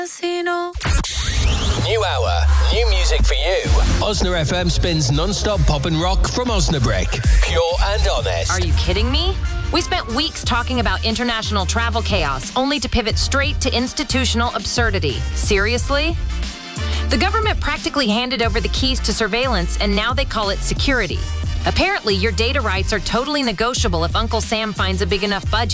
New hour, new music for you. Osna FM spins non-stop pop and rock from Osnabrück. Pure and honest. Are you kidding me? We spent weeks talking about international travel chaos, only to pivot straight to institutional absurdity. Seriously? The government practically handed over the keys to surveillance, and now they call it security. Apparently, your data rights are totally negotiable if Uncle Sam finds a big enough budget.